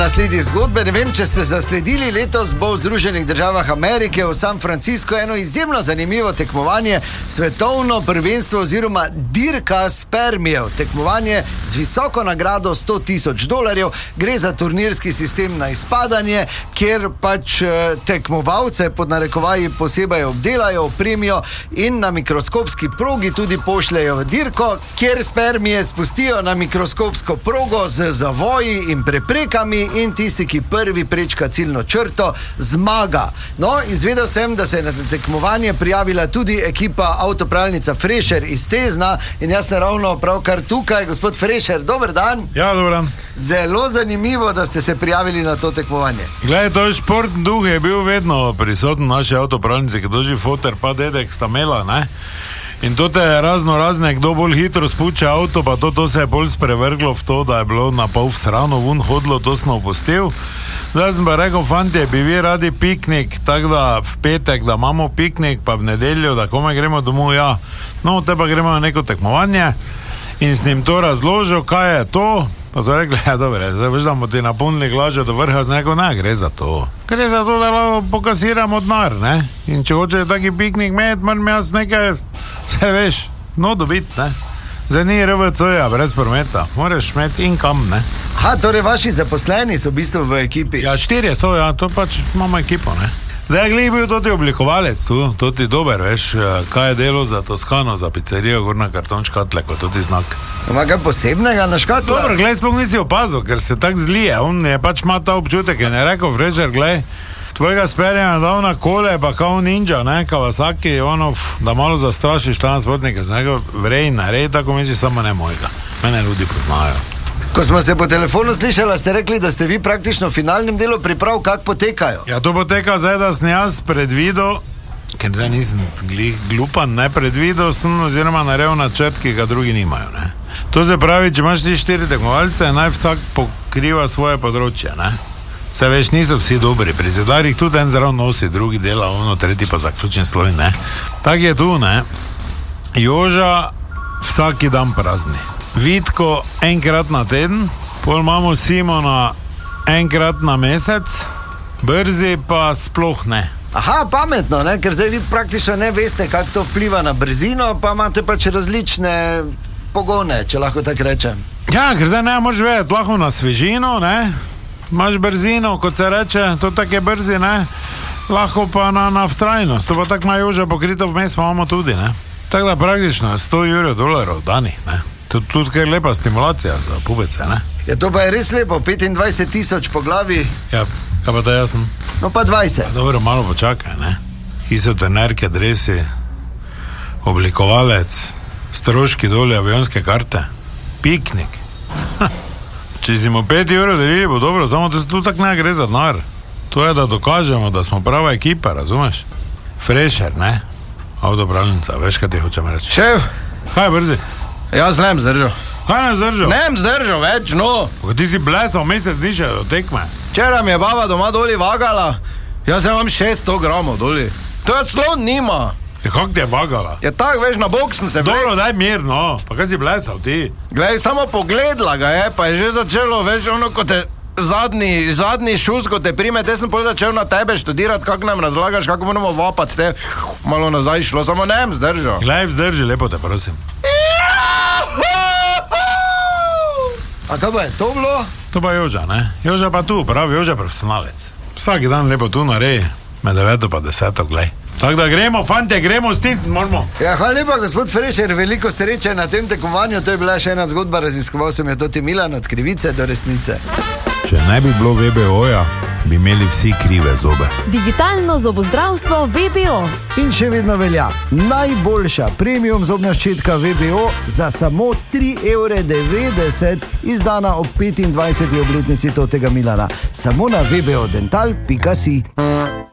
Nasledi zgodbe, ne vem, če ste zasledili, letos bo v Združenih državah Amerike v San Francisco eno izjemno zanimivo tekmovanje, svetovno prvenstvo oziroma dirka spermijev. Tekmovanje z visoko nagrado $100,000. Gre za turnirski sistem na izpadanje, kjer pač tekmovalce pod narekovaji posebej obdelajo, opremijo in na mikroskopski progi tudi pošljejo v dirko, kjer spermije spustijo na mikroskopsko progo z zavoji in preprekami in tisti, ki prvi prečka ciljno črto, zmaga. No, izvedel sem, da se je na tekmovanje prijavila tudi ekipa avtopralnica Fresher iz Tezna in jaz sem ravno pravkar tukaj. Gospod Fresher, dober dan. Ja, dober dan. Zelo zanimivo, da ste se prijavili na to tekmovanje. Glej, to je športni duh, je bil vedno prisoten naše avtopralnice, ki doži foter pa dedek sta imela, ne? In to te je razne, kdo bolj hitro spuče avto, pa to se je bolj sprevrglo v to, da je bilo na pol srano vun hodilo, to sem opustil. Zdaj sem pa rekel, fantje, bi vi radi piknik, tako da v petek, da imamo piknik, pa v nedeljo, da kome gremo domov, ja. No, te pa gremo na neko tekmovanje in s njim to razložil, kaj je to. Pa so rekli, ja, dobre, zdaj veš, da bomo ti napolnili glažo do vrha, sem rekel, ne, gre za to. Gre za to, da lahko pokasiramo denar, ne? In če hoče taki piknik imeti, moram jaz nekaj, vse veš, no dobiti, ne? Zdaj ni RVC-ja, brez prometa, moraš imeti income, ne? Aha, torej vaši zaposleni so v bistvu v ekipi? Ja, 4 so, ja, to pač imamo ekipo, ne? Zdaj, glej, bil toti oblikovalec tu, toti dober, veš, kaj je delo za Toskano, za pizzerijo, gor na karton škatle, kot toti znak. Ima kaj posebnega na škatlu? Dobro, glej, sploh nisi opazil, ker se tak zlije, on je pač ima ta občutek in je rekel, Fresher, glej, tvojega sperja nadal na kole, pa kao ninja, ne, Kawasaki, ono, da malo zastrašiš transportnike, sem rekel, vrej, narej, tako misliš, samo ne mojega, mene ljudi poznajo. Ko smo se po telefonu slišali, ste rekli, da ste vi praktično v finalnem delu priprav, kak potekajo? Ja, to poteka zdaj, da sem jaz predvidel, ker zdaj nisem glupan, ne predvidel sem oziroma naredil načrt, ki ga drugi nimajo, ne. To se pravi, če imaš ti 4 tekmovalce, naj vsak pokriva svoje področje, ne. Vse veš, niso vsi dobri, pri zedarjih tudi en zraven nosi, drugi dela ono, tretji pa zaključen sloj, ne. Tak je tu, ne. Joža vsaki dan prazni. Vitko enkrat na teden, pol imamo Simona enkrat na mesec, Brzi pa sploh ne. Aha, pametno, ne? Ker zdaj vi praktično ne veste, kako to vpliva na brzino, pa imate pač različne pogone, če lahko tako rečem. Ja, ker zdaj ne moraš vedeti, lahko na svežino, ne? Imaš brzino, kot se reče, to tako je brzi, ne? Lahko pa na vztrajnost, to pa tako ima Joža pokrito vmes, pa imamo tudi, ne? Tako da praktično $100 dani, ne? Tudi kar lepa stimulacija za pubece, ne? Ja, to pa je res lepo, 25,000 po glavi. Ja, kaj pa da jaz sem? No pa 20. Dobro, malo počakaj, ne? Izotenerke, dresi, oblikovalec, stroški doli, avionske karte, piknik. Če si mu €5 delili, bo dobro, samo da se tu tak ne gre za denar. To je, da dokažemo, da smo prava ekipa, razumeš? Fresher, ne? Avtopravljenica, veš, kaj ti hočem reči. Šef! Kaj je Brzi? Jaz ne zdržal. Kaj ne zdržal? Ne zdržal več, no. Pa ti si blesal mesec dni še do tekme. Včeraj mi je baba doma doli vagala, jaz imam 600 gramov doli. To je slon nima. Ja, kako ti je vagala? Ja tak, veš, na bok sem se... Dobro, daj mir, no. Pa kaj si blesal ti? Glej, samo pogledala ga je, pa je že začelo, veš, ono, ko te... Zadnji šus, ko te prime, te sem pol začel na tebe študirati, kako nam razlagaš, kako moramo vapati te. Malo nazaj šlo, samo ne zdržal. Glej, vzdrži, lepo te prosim. A kaj pa je to bilo? To pa Joža, ne? Joža pa tu, pravi, Joža profesionalec. Vsaki dan lepo tu nareji, med 9 pa 10, glej. Tako da gremo, fante, gremo, stisniti moramo. Ja, hvala lepa, gospod Fresher, veliko sreče na tem tekmovanju, to je bila še ena zgodba, raziskoval sem jo toti Milan od krivice do resnice. Če ne bi bilo VBO-ja, bi imeli vsi krive zobe. Digitalno zobozdravstvo VBO. In še vedno velja, najboljša premium zobna ščetka VBO za samo €3,90, izdana ob 25. obletnici totega Milana. Samo na vbodental.si.